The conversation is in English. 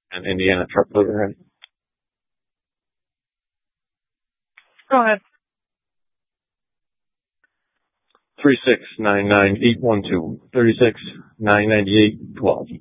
and Indiana truck delivery ready. Go ahead. 3699-812, 36-998-12.